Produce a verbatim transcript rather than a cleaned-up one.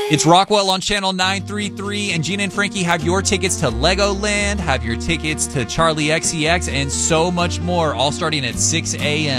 It's Rockwell on Channel nine thirty-three, and Gina and Frankie have your tickets to Legoland, have your tickets to Charlie X C X, and so much more, all starting at six a.m.